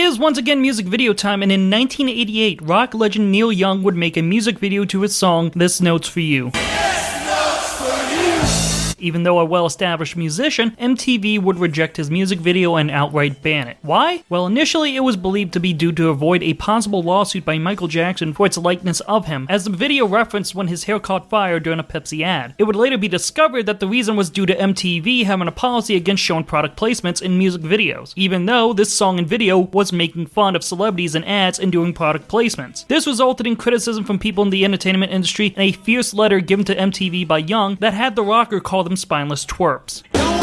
is once again music video time, and in 1988, rock legend Neil Young would make a music video to his song, This Note's For You. Even though a well-established musician, MTV would reject his music video and outright ban it. Why? Well, initially it was believed to be due to avoid a possible lawsuit by Michael Jackson for its likeness of him, as the video referenced when his hair caught fire during a Pepsi ad. It would later be discovered that the reason was due to MTV having a policy against showing product placements in music videos, even though this song and video was making fun of celebrities in ads and doing product placements. This resulted in criticism from people in the entertainment industry and a fierce letter given to MTV by Young that had the rocker call them spineless twerps.